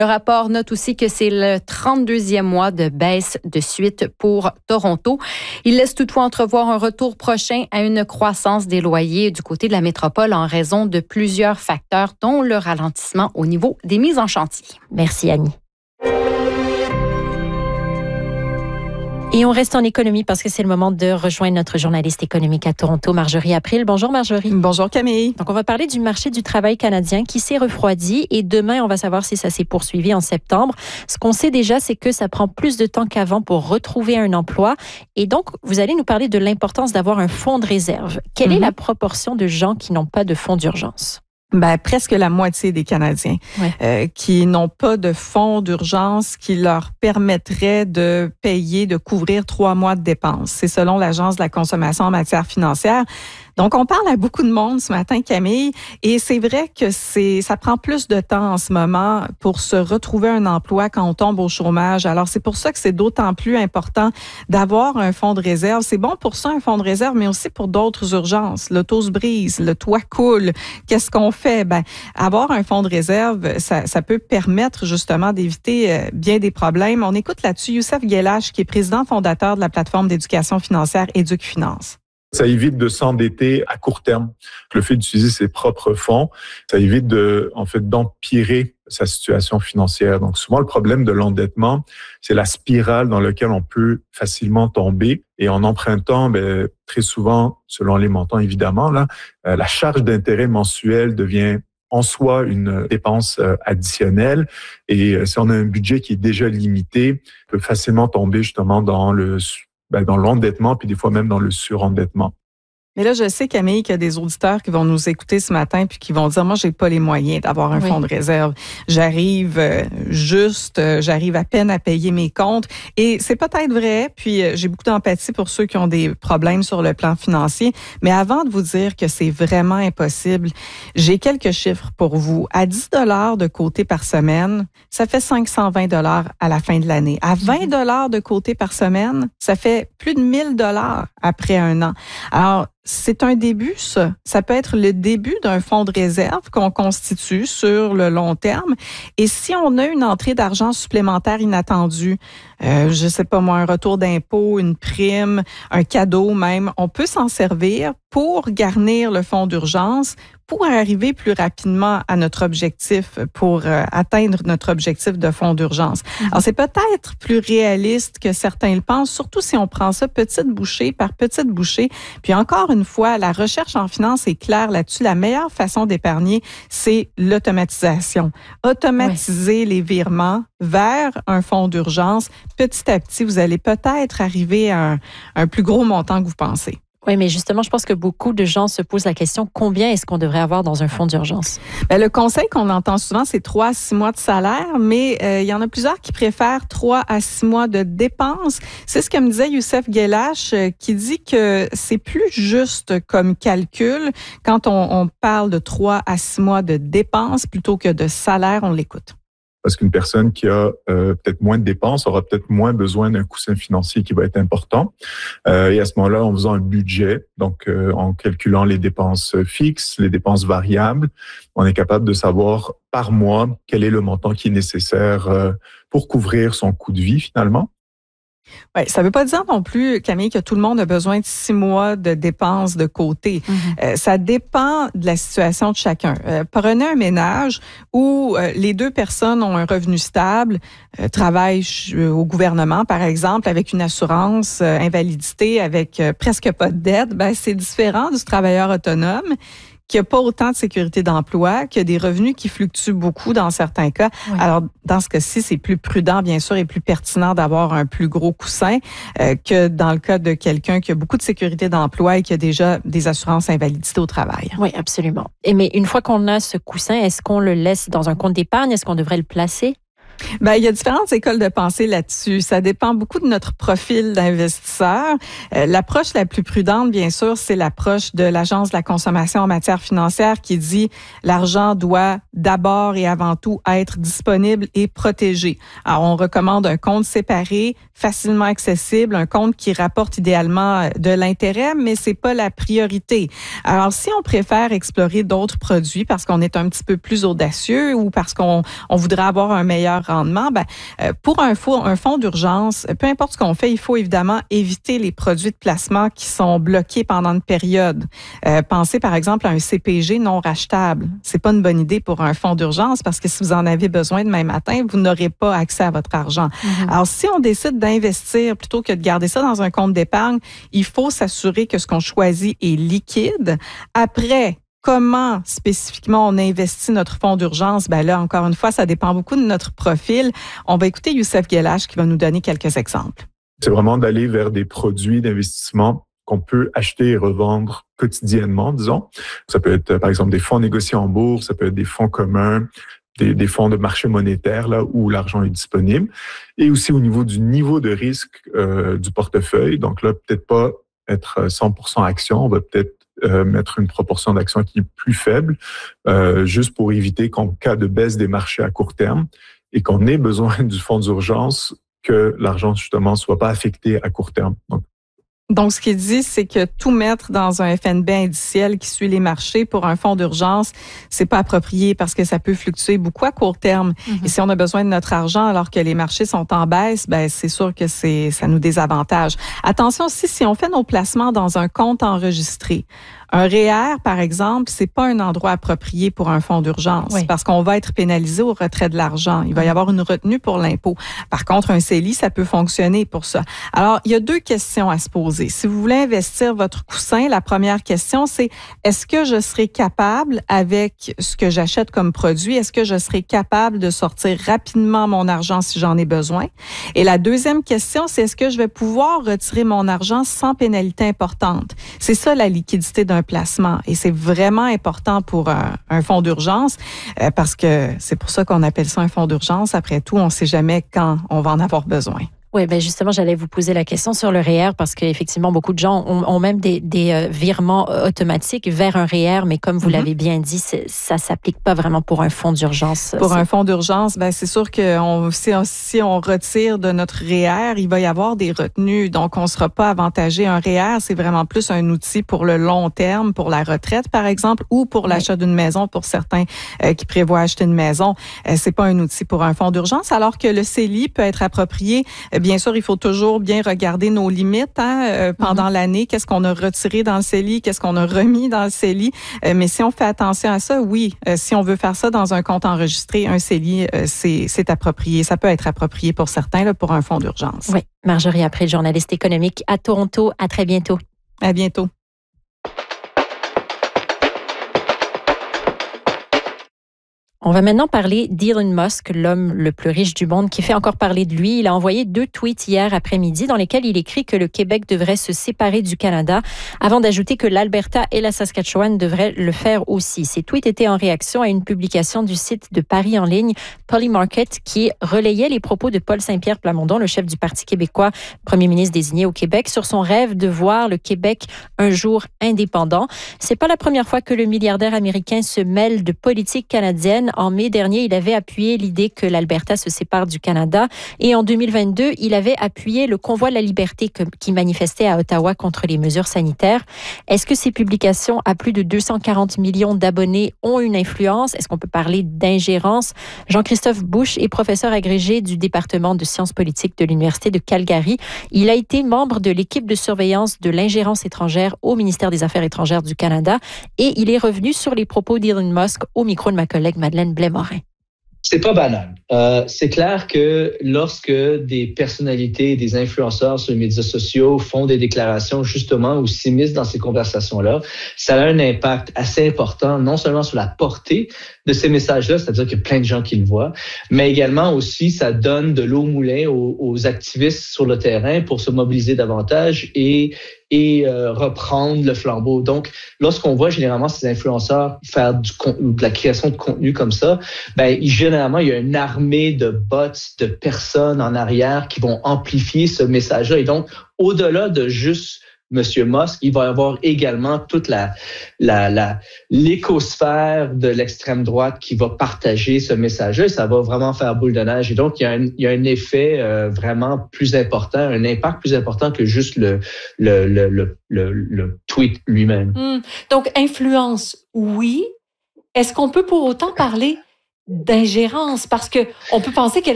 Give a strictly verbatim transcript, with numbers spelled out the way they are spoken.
Le rapport note aussi que c'est le trente-deuxième mois de baisse de suite pour Toronto. Il laisse toutefois entrevoir un retour prochain à une croissance des loyers du côté de la métropole en raison de plusieurs facteurs, dont le ralentissement au niveau des mises en chantier. Merci Annie. Et on reste en économie parce que c'est le moment de rejoindre notre journaliste économique à Toronto, Marjorie April. Bonjour Marjorie. Bonjour Camille. Donc on va parler du marché du travail canadien qui s'est refroidi et demain on va savoir si ça s'est poursuivi en septembre. Ce qu'on sait déjà, c'est que ça prend plus de temps qu'avant pour retrouver un emploi et donc vous allez nous parler de l'importance d'avoir un fonds de réserve. Quelle mm-hmm. est la proportion de gens qui n'ont pas de fonds d'urgence? Ben, presque la moitié des Canadiens ouais. euh, qui n'ont pas de fonds d'urgence qui leur permettraient de payer, de couvrir trois mois de dépenses. C'est selon l'Agence de la consommation en matière financière. Donc, on parle à beaucoup de monde ce matin, Camille, et c'est vrai que c'est, ça prend plus de temps en ce moment pour se retrouver un emploi quand on tombe au chômage. Alors, c'est pour ça que c'est d'autant plus important d'avoir un fonds de réserve. C'est bon pour ça, un fonds de réserve, mais aussi pour d'autres urgences. L'auto se brise, le toit coule. Qu'est-ce qu'on fait? Ben, avoir un fonds de réserve, ça, ça peut permettre justement d'éviter bien des problèmes. On écoute là-dessus Youssef Guelache, qui est président fondateur de la plateforme d'éducation financière Éduc Finance. Ça évite de s'endetter à court terme. Le fait d'utiliser ses propres fonds, ça évite de, en fait, d'empirer sa situation financière. Donc, souvent, le problème de l'endettement, c'est la spirale dans laquelle on peut facilement tomber. Et en empruntant, ben, très souvent, selon les montants, évidemment, là, euh, la charge d'intérêt mensuelle devient en soi une dépense additionnelle. Et si on a un budget qui est déjà limité, on peut facilement tomber justement dans le Ben dans l'endettement, puis des fois même dans le surendettement. Mais là, je sais, Camille, qu'il y a des auditeurs qui vont nous écouter ce matin puis qui vont dire, moi, j'ai pas les moyens d'avoir un oui. fonds de réserve. J'arrive euh, juste, euh, j'arrive à peine à payer mes comptes. Et c'est peut-être vrai, puis euh, j'ai beaucoup d'empathie pour ceux qui ont des problèmes sur le plan financier. Mais avant de vous dire que c'est vraiment impossible, j'ai quelques chiffres pour vous. À dix dollars de côté par semaine, ça fait cinq cent vingt dollars à la fin de l'année. À vingt dollars de côté par semaine, ça fait plus de mille dollars après un an. Alors, c'est un début, ça. Ça peut être le début d'un fonds de réserve qu'on constitue sur le long terme. Et si on a une entrée d'argent supplémentaire inattendue, euh, je sais pas moi, un retour d'impôt, une prime, un cadeau même, on peut s'en servir pour garnir le fonds d'urgence pour arriver plus rapidement à notre objectif, pour euh, atteindre notre objectif de fonds d'urgence. Mm-hmm. Alors, c'est peut-être plus réaliste que certains le pensent, surtout si on prend ça petite bouchée par petite bouchée. Puis encore une fois, la recherche en finance est claire là-dessus. La meilleure façon d'épargner, c'est l'automatisation. Automatiser oui. les virements vers un fonds d'urgence. Petit à petit, vous allez peut-être arriver à un, un plus gros montant que vous pensez. Oui, mais justement, je pense que beaucoup de gens se posent la question, combien est-ce qu'on devrait avoir dans un fonds d'urgence? Bien, le conseil qu'on entend souvent, c'est trois à six mois de salaire, mais euh, il y en a plusieurs qui préfèrent trois à six mois de dépenses. C'est ce que me disait Youssef Guelache, euh, qui dit que c'est plus juste comme calcul quand on, on parle de trois à six mois de dépenses plutôt que de salaire. On l'écoute. Parce qu'une personne qui a euh, peut-être moins de dépenses aura peut-être moins besoin d'un coussin financier qui va être important. Euh, et à ce moment-là, en faisant un budget, donc euh, en calculant les dépenses fixes, les dépenses variables, on est capable de savoir par mois quel est le montant qui est nécessaire euh, pour couvrir son coût de vie finalement. Oui, ça ne veut pas dire non plus, Camille, que tout le monde a besoin de six mois de dépenses de côté. Mm-hmm. Euh, ça dépend de la situation de chacun. Euh, prenez un ménage où euh, les deux personnes ont un revenu stable, euh, travaillent au gouvernement, par exemple, avec une assurance euh, invalidité, avec euh, presque pas de dette. Ben, c'est différent du travailleur autonome qui n'a pas autant de sécurité d'emploi, qui a des revenus qui fluctuent beaucoup dans certains cas. Oui. Alors, dans ce cas-ci, c'est plus prudent, bien sûr, et plus pertinent d'avoir un plus gros coussin euh, que dans le cas de quelqu'un qui a beaucoup de sécurité d'emploi et qui a déjà des assurances invalidité au travail. Oui, absolument. Et mais une fois qu'on a ce coussin, est-ce qu'on le laisse dans un compte d'épargne? Est-ce qu'on devrait le placer? Ben, il y a différentes écoles de pensée là-dessus. Ça dépend beaucoup de notre profil d'investisseur. Euh, l'approche la plus prudente, bien sûr, c'est l'approche de l'Agence de la consommation en matière financière qui dit l'argent doit d'abord et avant tout être disponible et protégé. Alors, on recommande un compte séparé, facilement accessible, un compte qui rapporte idéalement de l'intérêt, mais c'est pas la priorité. Alors, si on préfère explorer d'autres produits parce qu'on est un petit peu plus audacieux ou parce qu'on on voudrait avoir un meilleur rendement, ben, euh, pour un fonds, un fonds d'urgence, peu importe ce qu'on fait, il faut évidemment éviter les produits de placement qui sont bloqués pendant une période. Euh, pensez par exemple à un C P G non rachetable. C'est pas une bonne idée pour un fonds d'urgence parce que si vous en avez besoin demain matin, vous n'aurez pas accès à votre argent. Mm-hmm. Alors, si on décide d'investir plutôt que de garder ça dans un compte d'épargne, il faut s'assurer que ce qu'on choisit est liquide. Après, comment spécifiquement on investit notre fonds d'urgence? Ben là, encore une fois, ça dépend beaucoup de notre profil. On va écouter Youssef Guelache qui va nous donner quelques exemples. C'est vraiment d'aller vers des produits d'investissement qu'on peut acheter et revendre quotidiennement, disons. Ça peut être, par exemple, des fonds négociés en bourse, ça peut être des fonds communs, des, des fonds de marché monétaire, là où l'argent est disponible. Et aussi au niveau du niveau de risque euh, du portefeuille. Donc là, peut-être pas être cent pour cent action, on va peut-être Euh, mettre une proportion d'actions qui est plus faible, euh, juste pour éviter qu'en cas de baisse des marchés à court terme et qu'on ait besoin du fonds d'urgence, que l'argent justement soit pas affecté à court terme. Donc, Donc, ce qu'il dit, c'est que tout mettre dans un F N B indiciel qui suit les marchés pour un fonds d'urgence, c'est pas approprié parce que ça peut fluctuer beaucoup à court terme. Mm-hmm. Et si on a besoin de notre argent alors que les marchés sont en baisse, ben c'est sûr que c'est ça nous désavantage. Attention aussi, si on fait nos placements dans un compte enregistré, un R E E R, par exemple, c'est pas un endroit approprié pour un fonds d'urgence oui. parce qu'on va être pénalisé au retrait de l'argent. Il va y avoir une retenue pour l'impôt. Par contre, un C E L I, ça peut fonctionner pour ça. Alors, il y a deux questions à se poser. Si vous voulez investir votre coussin, la première question, c'est est-ce que je serai capable, avec ce que j'achète comme produit, est-ce que je serai capable de sortir rapidement mon argent si j'en ai besoin? Et la deuxième question, c'est est-ce que je vais pouvoir retirer mon argent sans pénalité importante? C'est ça la liquidité d'un placement. Et c'est vraiment important pour un, un fonds d'urgence euh, parce que c'est pour ça qu'on appelle ça un fonds d'urgence. Après tout, on ne sait jamais quand on va en avoir besoin. Oui, ben justement, j'allais vous poser la question sur le R E E R parce qu'effectivement, beaucoup de gens ont, ont même des, des euh, virements automatiques vers un R E E R, mais comme vous mm-hmm. l'avez bien dit, ça ne s'applique pas vraiment pour un fonds d'urgence. Pour c'est... un fonds d'urgence, ben c'est sûr que on, si, on, si on retire de notre R E E R, il va y avoir des retenues, donc on ne sera pas avantagé. Un R E E R, c'est vraiment plus un outil pour le long terme, pour la retraite, par exemple, ou pour l'achat oui. d'une maison pour certains euh, qui prévoient acheter une maison. Euh, c'est pas un outil pour un fonds d'urgence, alors que le C E L I peut être approprié. Euh, Bien sûr, il faut toujours bien regarder nos limites hein, euh, pendant mm-hmm. l'année. Qu'est-ce qu'on a retiré dans le C E L I? Qu'est-ce qu'on a remis dans le C E L I? Euh, mais si on fait attention à ça, oui, euh, si on veut faire ça dans un compte enregistré, un C E L I, euh, c'est, c'est approprié. Ça peut être approprié pour certains, là, pour un fonds d'urgence. Oui. Marjorie April, journaliste économique à Toronto. À très bientôt. À bientôt. On va maintenant parler d'Elon Musk, l'homme le plus riche du monde, qui fait encore parler de lui. Il a envoyé deux tweets hier après-midi dans lesquels il écrit que le Québec devrait se séparer du Canada avant d'ajouter que l'Alberta et la Saskatchewan devraient le faire aussi. Ces tweets étaient en réaction à une publication du site de paris en ligne Polymarket qui relayait les propos de Paul Saint-Pierre Plamondon, le chef du Parti québécois, premier ministre désigné au Québec, sur son rêve de voir le Québec un jour indépendant. C'est pas la première fois que le milliardaire américain se mêle de politique canadienne. En mai dernier, il avait appuyé l'idée que l'Alberta se sépare du Canada. Et en deux mille vingt-deux, il avait appuyé le convoi de la liberté qui manifestait à Ottawa contre les mesures sanitaires. Est-ce que ces publications à plus de deux cent quarante millions d'abonnés ont une influence? Est-ce qu'on peut parler d'ingérence? Jean-Christophe Bouche est professeur agrégé du département de sciences politiques de l'Université de Calgary. Il a été membre de l'équipe de surveillance de l'ingérence étrangère au ministère des Affaires étrangères du Canada et il est revenu sur les propos d'Elon Musk au micro de ma collègue Madeleine Blais-Morin. C'est pas banal. Euh, c'est clair que lorsque des personnalités, des influenceurs sur les médias sociaux font des déclarations justement ou s'immiscent dans ces conversations-là, ça a un impact assez important, non seulement sur la portée de ces messages-là, c'est-à-dire qu'il y a plein de gens qui le voient, mais également aussi ça donne de l'eau au moulin aux, aux activistes sur le terrain pour se mobiliser davantage et et euh, reprendre le flambeau. Donc, lorsqu'on voit généralement ces influenceurs faire du contenu, de la création de contenu comme ça, ben généralement il y a une armée de bots, de personnes en arrière qui vont amplifier ce message-là. Et donc, au-delà de juste Monsieur Musk, il va y avoir également toute la, la, la, l'écosphère de l'extrême droite qui va partager ce message-là et ça va vraiment faire boule de neige. Et donc, il y a un, il y a un effet euh, vraiment plus important, un impact plus important que juste le, le, le, le, le, le tweet lui-même. Hum. Donc, influence, oui. Est-ce qu'on peut pour autant parler d'ingérence? Parce que on peut penser que